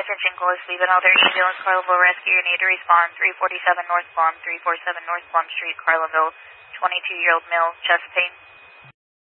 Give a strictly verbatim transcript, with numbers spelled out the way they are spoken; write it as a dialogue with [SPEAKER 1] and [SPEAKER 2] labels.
[SPEAKER 1] attention, call is Stephen Elder, Ambulance, Carlinville Rescue. You need to respond. three forty-seven North Plum, three forty-seven North Plum Street, Carlinville. twenty-two-year-old male, chest pain.